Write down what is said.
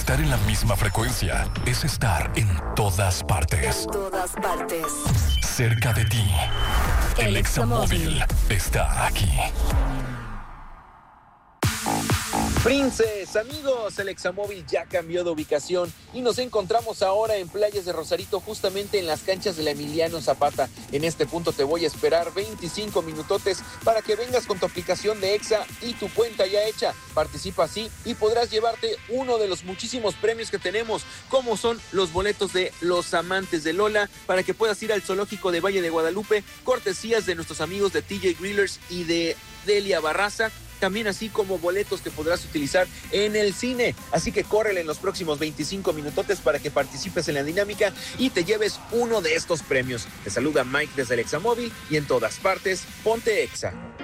Estar en la misma frecuencia es estar en todas partes. En todas partes. Cerca de ti. El Examóvil está aquí. Princes, amigos, el Examóvil ya cambió de ubicación y nos encontramos ahora en Playas de Rosarito, justamente en las canchas de la Emiliano Zapata. En este punto te voy a esperar 25 minutotes para que vengas con tu aplicación de Exa y tu cuenta ya hecha. Participa así y podrás llevarte uno de los muchísimos premios que tenemos, como son los boletos de Los Amantes de Lola, para que puedas ir al zoológico de Valle de Guadalupe, cortesías de nuestros amigos de TJ Grillers y de Delia Barraza. También así como boletos que podrás utilizar en el cine. Así que córrele en los próximos 25 minutotes para que participes en la dinámica y te lleves uno de estos premios. Te saluda Mike desde el Examóvil y en todas partes, ponte Exa.